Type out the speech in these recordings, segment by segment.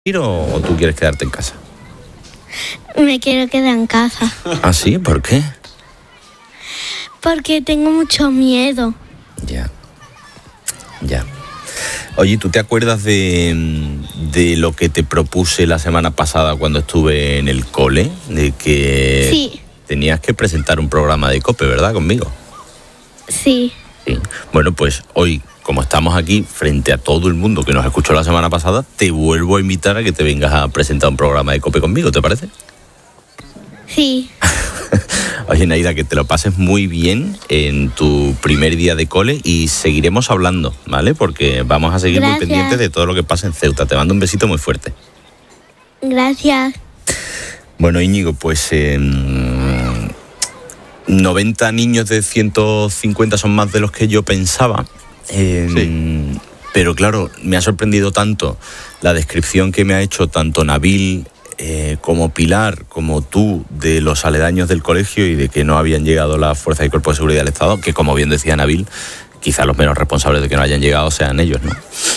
¿O tú quieres quedarte en casa? Me quiero quedar en casa. ¿Ah, sí? ¿Por qué? Porque tengo mucho miedo. Ya. Oye, ¿tú te acuerdas de lo que te propuse la semana pasada cuando estuve en el cole? De que Sí. tenías que presentar un programa de COPE, ¿verdad? Conmigo. Sí. Sí. Bueno, pues hoy, como estamos aquí frente a todo el mundo que nos escuchó la semana pasada, te vuelvo a invitar a que te vengas a presentar un programa de COPE conmigo, ¿te parece? Sí. Oye, Naida, que te lo pases muy bien en tu primer día de cole y seguiremos hablando, ¿vale? Porque vamos a seguir muy pendientes de todo lo que pasa en Ceuta. Te mando un besito muy fuerte. Gracias. Bueno, Íñigo, pues 90 niños de 150 son más de los que yo pensaba. Sí. Pero claro, me ha sorprendido tanto la descripción que me ha hecho tanto Nabil como Pilar, como tú, de los aledaños del colegio y de que no habían llegado las fuerzas y cuerpos de seguridad del Estado, que como bien decía Nabil, quizá los menos responsables de que no hayan llegado sean ellos, ¿no?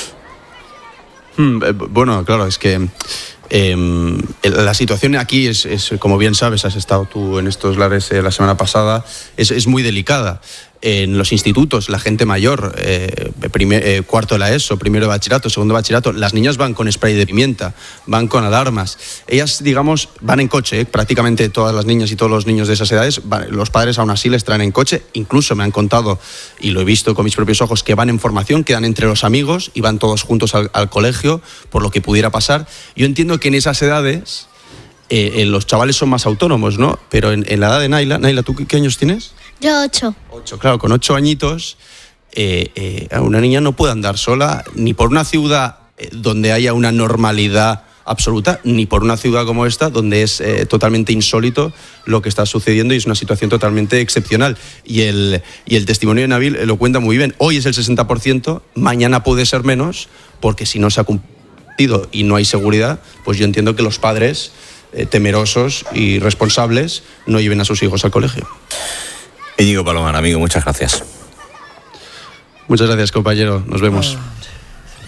Bueno, claro, es que la situación aquí es, como bien sabes, has estado tú en estos lares la semana pasada, es muy delicada. En los institutos, la gente mayor, cuarto de la ESO, primero de bachillerato, segundo de bachillerato, las niñas van con spray de pimienta, van con alarmas. Ellas, digamos, van en coche, prácticamente todas las niñas y todos los niños de esas edades, los padres aún así les traen en coche. Incluso me han contado, y lo he visto con mis propios ojos, que van en formación, quedan entre los amigos y van todos juntos al colegio, por lo que pudiera pasar. Yo entiendo que en esas edades los chavales son más autónomos, ¿no? Pero en la edad de Naila, ¿tú qué años tienes? Yo 8. 8, claro, con 8 añitos, una niña no puede andar sola ni por una ciudad donde haya una normalidad absoluta, ni por una ciudad como esta, donde es totalmente insólito lo que está sucediendo y es una situación totalmente excepcional. Y el testimonio de Nabil lo cuenta muy bien. Hoy es el 60%, mañana puede ser menos, porque si no se ha cumplido y no hay seguridad, pues yo entiendo que los padres, temerosos y responsables, no lleven a sus hijos al colegio. Íñigo Palomar, amigo, muchas gracias. Muchas gracias, compañero. Nos vemos.